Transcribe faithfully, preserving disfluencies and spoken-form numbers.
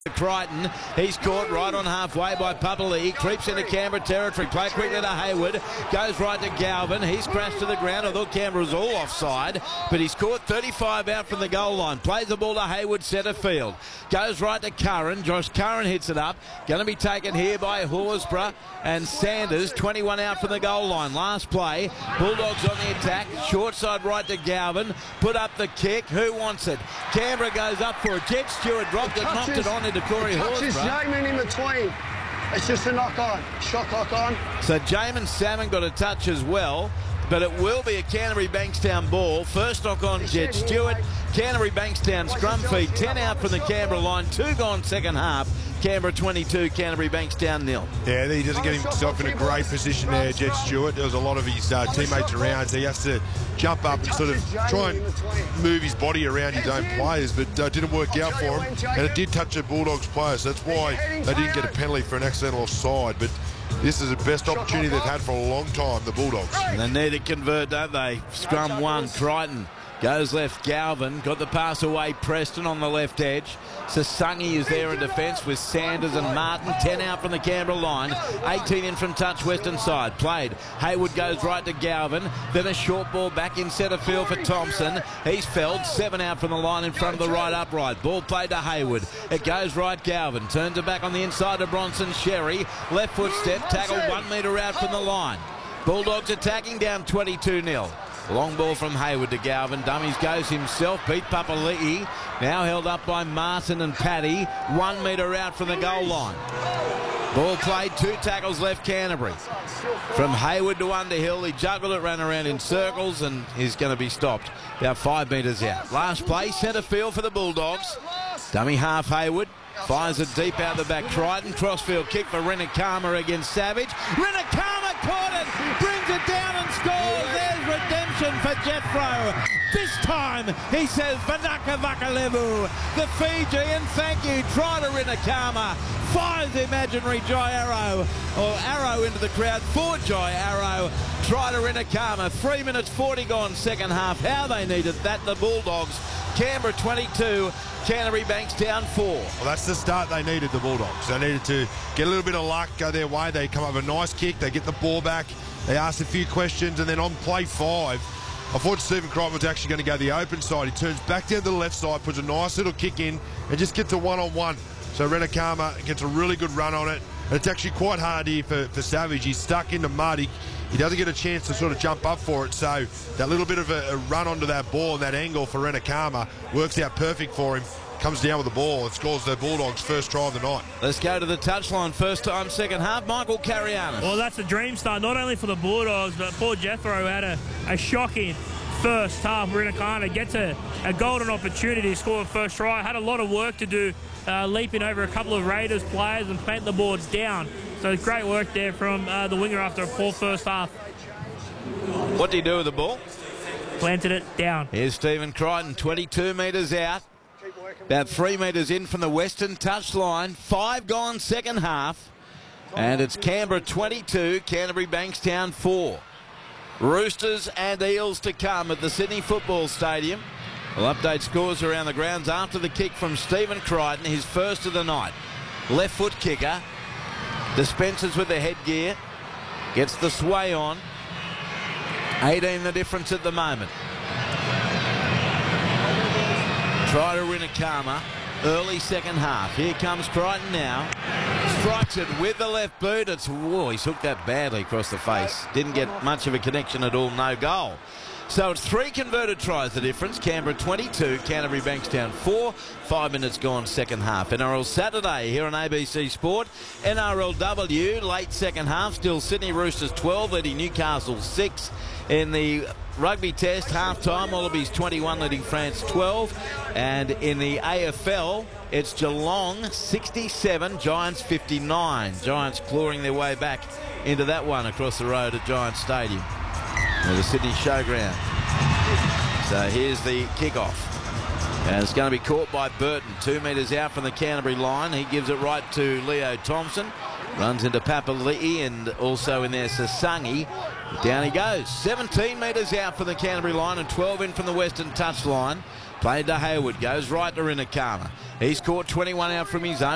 Crichton, he's caught right on halfway by Papali'i, creeps into Canberra territory, play quickly to Hayward, goes right to Galvin, he's crashed to the ground. I thought Canberra was all offside, but he's caught thirty-five out from the goal line, plays the ball to Hayward centre field, goes right to Curran, Josh Curran hits it up, going to be taken here by Horsburgh and Sanders, twenty-one out from the goal line. Last play, Bulldogs on the attack, short side right to Galvin, put up the kick, who wants it? Canberra goes up for it, Jet Stewart dropped it, knocked it on into Corey Horsburgh. Jamin in between. It's just a knock on, shot clock on. So Jamin Salmon got a touch as well, but it will be a Canterbury Bankstown ball. First knock on Jet Stewart. Canterbury Bankstown scrum feed, ten out from the Canberra line, two gone second half. Canberra twenty-two, Canterbury Bankstown nil. Yeah, he doesn't get himself in a great position there, Jet Stewart. There was a lot of his uh, teammates around, so he has to jump up and sort of try and move his body around his own players, but uh, didn't work out for him, and it did touch a Bulldogs player, so that's why they didn't get a penalty for an accidental offside. But this is the best opportunity they've had for a long time, the Bulldogs. And they need to convert, don't they? Scrum one, Crichton. Goes left, Galvin. Got the pass away, Preston on the left edge. Sasangi is there in defence with Sanders and Martin. ten out from the Canberra line. eighteen in from touch, western side. Played. Hayward goes right to Galvin. Then a short ball back in centre field for Thompson. He's felled. seven out from the line in front of the right upright. Ball played to Hayward. It goes right, Galvin. Turns it back on the inside to Bronson Sherry. Left foot step. Tackle one metre out from the line. Bulldogs attacking down twenty-two nil. Long ball from Hayward to Galvin. Dummies goes himself. Beat Papali'i. Now held up by Martin and Paddy. One metre out from the goal line. Ball played. Two tackles left Canterbury. From Hayward to Underhill. He juggled it, ran around in circles, and he's going to be stopped about five metres out. Last play, centre field for the Bulldogs. Dummy half Hayward. Fires it deep out the back. Crichton. Crossfield kick for Renakama against Savage. Renakama caught it. Brings it down and scores. There's redemption for Jethro. This time, he says, Vanaka Vakalevu. The Fijian, thank you. Try to Renakama. Fires the imaginary Jai Arrow. Or Arrow into the crowd for Jai Arrow. Try to Renakama. Three minutes forty gone second half. How they needed that, the Bulldogs. Canberra twenty-two, Canterbury Bankstown four. Well, that's the start they needed, the Bulldogs. They needed to get a little bit of luck, go their way. They come up with a nice kick. They get the ball back. They ask a few questions, and then on play five, I thought Stephen Crichton was actually going to go the open side. He turns back down to the left side, puts a nice little kick in, and just gets a one-on-one. So Renakama gets a really good run on it. And it's actually quite hard here for, for Savage. He's stuck in the mud. He, he doesn't get a chance to sort of jump up for it. So that little bit of a, a run onto that ball and that angle for Renakama works out perfect for him. Comes down with the ball and scores the Bulldogs' first try of the night. Let's go to the touchline. First time, second half. Michael Carianis. Well, that's a dream start, not only for the Bulldogs, but poor Jethro had a, a shocking first half. Renakama gets a, a golden opportunity to score a first try. Had a lot of work to do, uh, leaping over a couple of Raiders players and plant the boards down. So great work there from uh, the winger after a poor first half. What did he do with the ball? Planted it down. Here's Stephen Crichton, twenty-two metres out. About three metres in from the western touchline. Five gone second half. And it's Canberra twenty-two, Canterbury Bankstown four. Roosters and Eels to come at the Sydney Football Stadium. We'll update scores around the grounds after the kick from Stephen Crichton, his first of the night. Left foot kicker. Dispenses with the headgear. Gets the sway on. eighteen the difference at the moment. Try to Renakama. Early second half. Here comes Crichton now. Strikes it with the left boot. It's, whoa, he's hooked that badly across the face. Didn't get much of a connection at all. No goal. So it's three converted tries the difference. Canberra twenty-two, Canterbury Bankstown four. Five minutes gone second half. N R L Saturday here on A B C Sport. N R L W late second half. Still Sydney Roosters twelve, leading Newcastle six. In the rugby test half-time, Wallabies twenty-one, leading France twelve. And in the A F L, it's Geelong sixty-seven, Giants fifty-nine. Giants clawing their way back into that one across the road at Giants Stadium, or the Sydney Showground. So here's the kickoff. And it's going to be caught by Burton, two metres out from the Canterbury line. He gives it right to Leo Thompson. Runs into Papali'i and also in there Sasangi. Down he goes. seventeen metres out from the Canterbury line and twelve in from the western touchline. Played to Hayward. Goes right to Renakama. He's caught twenty-one out from his own.